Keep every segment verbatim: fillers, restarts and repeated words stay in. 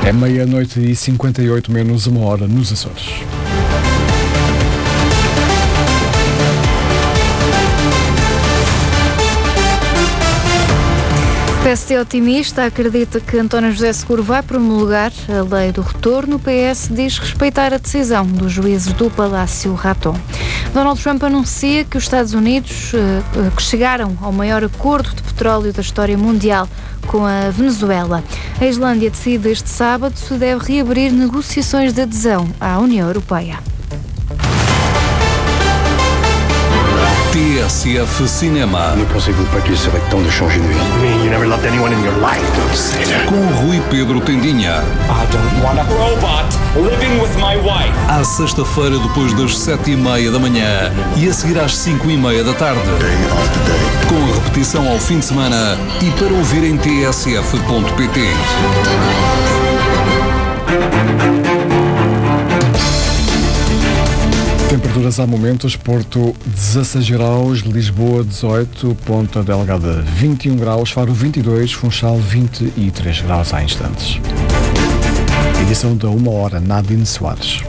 É meia-noite e cinquenta e oito, menos uma hora nos Açores. O P S D otimista acredita que António José Seguro vai promulgar a lei do retorno. O P S diz respeitar a decisão dos juízes do Palácio Raton. Donald Trump anuncia que os Estados Unidos uh, que chegaram ao maior acordo de petróleo da história mundial com a Venezuela. A Islândia decide este sábado se deve reabrir negociações de adesão à União Europeia. T S F Cinema. Ne pensez-vous pas qu'il serait temps de changer de vie? You mean you never loved anyone in your life? Don't say that. Com Rui Pedro Tendinha. I don't want a robot living with my wife. À sexta-feira, depois das sete e meia da manhã e a seguir às cinco e meia da tarde. Day after day. Com a repetição ao fim de semana e para ouvir em t s f ponto p t. Temperaturas há momentos: Porto dezasseis graus, Lisboa dezoito, Ponta Delgada vinte e um graus, Faro vinte e dois, Funchal vinte e três graus há instantes. Edição da uma hora, Nadine Soares.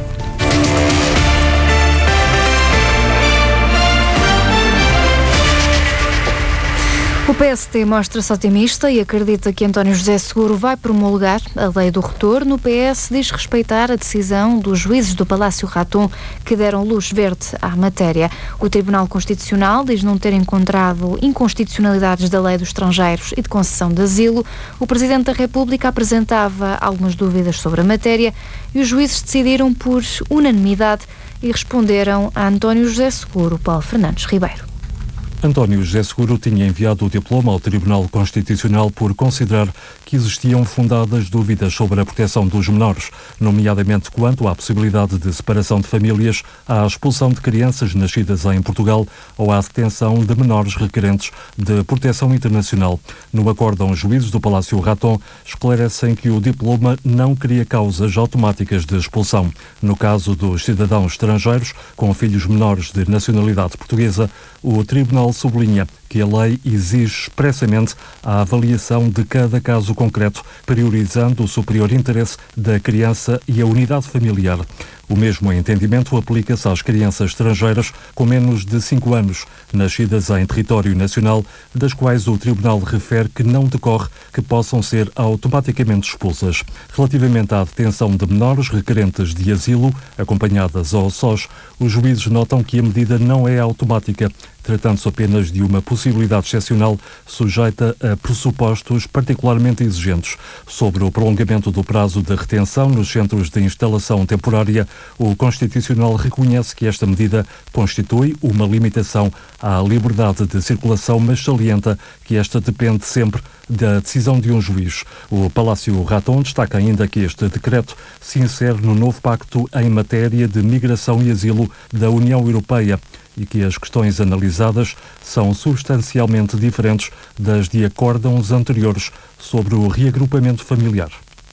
O P S D mostra-se otimista e acredita que António José Seguro vai promulgar a lei do retorno. O P S diz respeitar a decisão dos juízes do Palácio Raton que deram luz verde à matéria. O Tribunal Constitucional diz não ter encontrado inconstitucionalidades da lei dos estrangeiros e de concessão de asilo. O Presidente da República apresentava algumas dúvidas sobre a matéria e os juízes decidiram por unanimidade e responderam a António José Seguro. Paulo Fernandes Ribeiro. António José Seguro tinha enviado o diploma ao Tribunal Constitucional por considerar que existiam fundadas dúvidas sobre a proteção dos menores, nomeadamente quanto à possibilidade de separação de famílias, à expulsão de crianças nascidas em Portugal ou à detenção de menores requerentes de proteção internacional. No acórdão, os juízes do Palácio Raton esclarecem que o diploma não cria causas automáticas de expulsão. No caso dos cidadãos estrangeiros com filhos menores de nacionalidade portuguesa, o Tribunal sublinha que a lei exige expressamente a avaliação de cada caso concreto, priorizando o superior interesse da criança e a unidade familiar. O mesmo entendimento aplica-se às crianças estrangeiras com menos de cinco anos, nascidas em território nacional, das quais o Tribunal refere que não decorre que possam ser automaticamente expulsas. Relativamente à detenção de menores requerentes de asilo, acompanhadas ou sós, os juízes notam que a medida não é automática, tratando-se apenas de uma possibilidade excepcional sujeita a pressupostos particularmente exigentes. Sobre o prolongamento do prazo de retenção nos centros de instalação temporária, o Constitucional reconhece que esta medida constitui uma limitação à liberdade de circulação, mas salienta que esta depende sempre da decisão de um juiz. O Palácio Raton destaca ainda que este decreto se insere no novo pacto em matéria de migração e asilo da União Europeia e que as questões analisadas são substancialmente diferentes das de acórdãos anteriores sobre o reagrupamento familiar.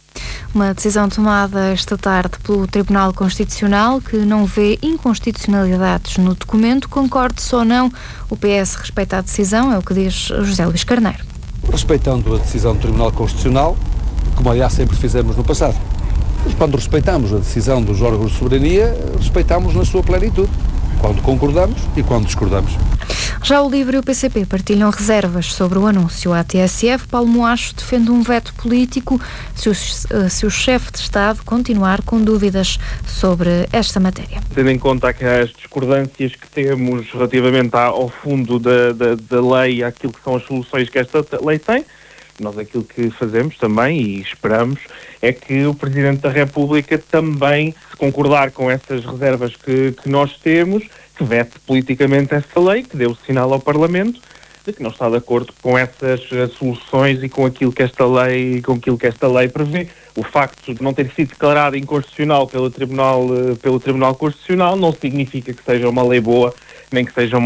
Uma decisão tomada esta tarde pelo Tribunal Constitucional que não vê inconstitucionalidades no documento. Concorde-se ou não, o P S respeita a decisão, é o que diz José Luís Carneiro. Respeitando a decisão do Tribunal Constitucional, como aliás sempre fizemos no passado. Mas quando respeitamos a decisão dos órgãos de soberania, respeitamos na sua plenitude, quando concordamos e quando discordamos. Já o LIVRE e o P C P partilham reservas sobre o anúncio à T S F. Paulo Moacho defende um veto político se o, se o chefe de Estado continuar com dúvidas sobre esta matéria. Tendo em conta que as discordâncias que temos relativamente ao fundo da, da, da lei, àquilo que são as soluções que esta lei tem, nós aquilo que fazemos também e esperamos é que o Presidente da República também, se concordar com essas reservas que, que nós temos, que vete politicamente essa lei, que dê o sinal ao Parlamento de que não está de acordo com essas soluções e com aquilo que esta lei, com aquilo que esta lei prevê. O facto de não ter sido declarado inconstitucional pelo Tribunal, pelo Tribunal Constitucional não significa que seja uma lei boa, nem que seja uma